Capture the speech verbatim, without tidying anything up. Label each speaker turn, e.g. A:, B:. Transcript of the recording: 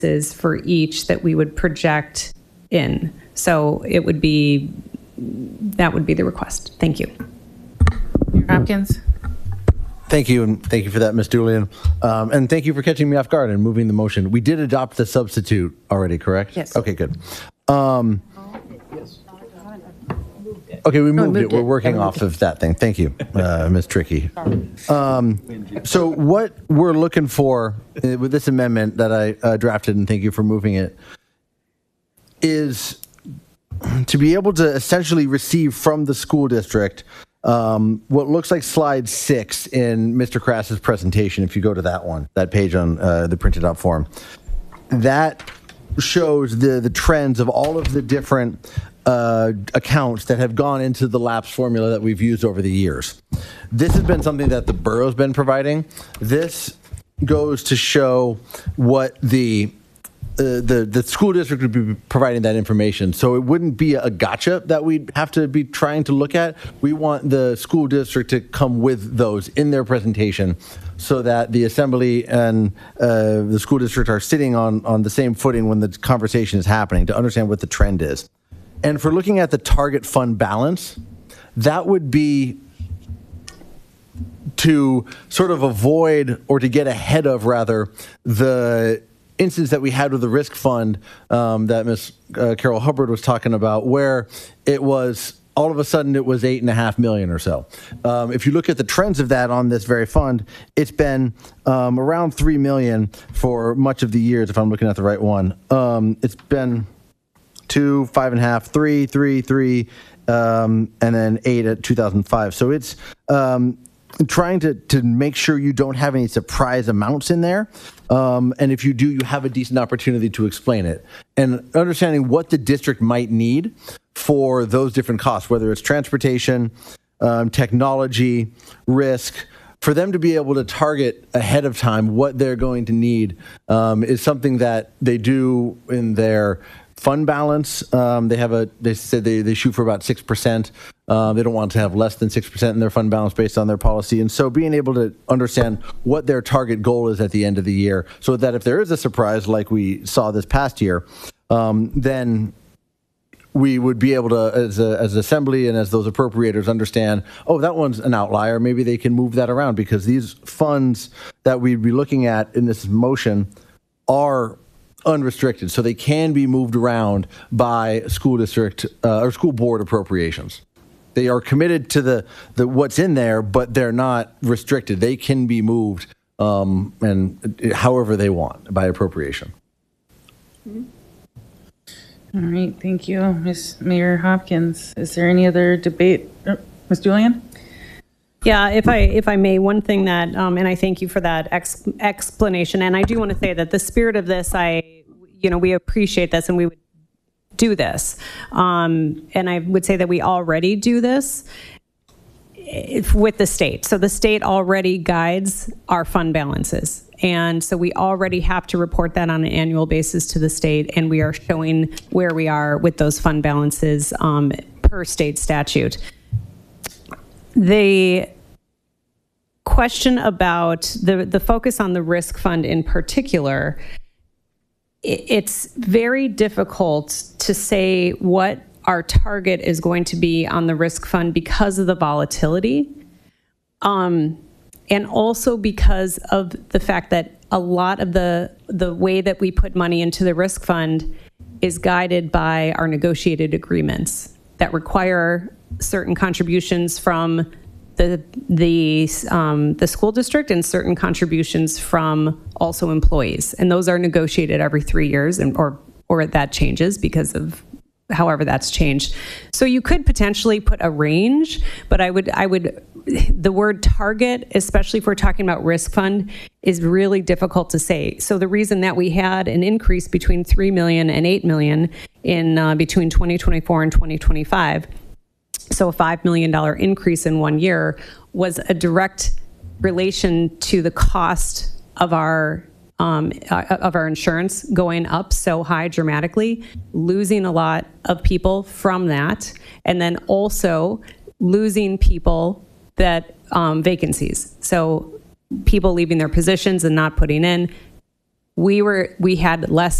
A: is for each that we would project in. So it would be, that would be the request. Thank you.
B: Mayor Hopkins.
C: Thank you, and thank you for that, Miz Julian. Um, and thank you for catching me off guard and moving the motion. We did adopt the substitute already, correct?
B: Yes.
C: Okay, good. Um, okay, we moved,
A: moved
C: it. We're
A: it.
C: working
A: Yeah, we
C: off of that thing. Thank you, uh, Miz Tricky. Um, so what we're looking for uh, with this amendment that I uh, drafted, and thank you for moving it, is to be able to essentially receive from the school district Um, what looks like slide six in Mister Crass's presentation, if you go to that one, that page on uh, the printed out form, that shows the, the trends of all of the different uh, accounts that have gone into the LAPS formula that we've used over the years. This has been something that the borough's been providing. This goes to show what the Uh, the the school district would be providing that information, so it wouldn't be a gotcha that we'd have to be trying to look at. We want the school district to come with those in their presentation, so that the assembly and uh, the school district are sitting on on the same footing when the conversation is happening to understand what the trend is. And for looking at the target fund balance, that would be to sort of avoid, or to get ahead of rather, the instance that we had with the risk fund um, that Miz Uh, Carol Hubbard was talking about, where it was all of a sudden it was eight and a half million or so. Um, if you look at the trends of that on this very fund, it's been um, around three million for much of the years. If I'm looking at the right one, um, it's been two, five and a half, three, three, three, um, and then eight at two thousand five. So it's um, trying to, to make sure you don't have any surprise amounts in there. Um, and if you do, you have a decent opportunity to explain it. And understanding what the district might need for those different costs, whether it's transportation, um, technology, risk, for them to be able to target ahead of time what they're going to need um, is something that they do in their fund balance. Um, they have a, they said they, they shoot for about six percent. Uh, they don't want to have less than six percent in their fund balance based on their policy. And so being able to understand what their target goal is at the end of the year, so that if there is a surprise like we saw this past year, um, then we would be able to, as a, as assembly and as those appropriators, understand, oh, that one's an outlier. Maybe they can move that around, because these funds that we'd be looking at in this motion are unrestricted, so they can be moved around by school district uh, or school board appropriations. They are committed to the, the what's in there, but they're not restricted. They can be moved um, and however they want by appropriation.
B: All right, thank you, Miz Mayor Hopkins. Is there any other debate? Oh, Miz Julian?
A: Yeah, if I if I may, one thing that, um, and I thank you for that ex explanation, and I do want to say that the spirit of this, I, you know, we appreciate this, and we would do this, um, and I would say that we already do this if, with the state. So the state already guides our fund balances, and so we already have to report that on an annual basis to the state, and we are showing where we are with those fund balances um, per state statute. The question about the, the focus on the risk fund in particular, it's very difficult to say what our target is going to be on the risk fund because of the volatility, um, and also because of the fact that a lot of the, the way that we put money into the risk fund is guided by our negotiated agreements that require certain contributions from the the um, the school district and certain contributions from also employees, and those are negotiated every three years, and or or that changes because of however that's changed. So you could potentially put a range, but I would I would the word target, especially if we're talking about risk fund, is really difficult to say. So the reason that we had an increase between three million and eight million in uh, between twenty twenty-four and twenty twenty-five. So a five million dollar increase in one year was a direct relation to the cost of our um, of our insurance going up so high dramatically, losing a lot of people from that, and then also losing people that um, vacancies. So people leaving their positions and not putting in. we were we had less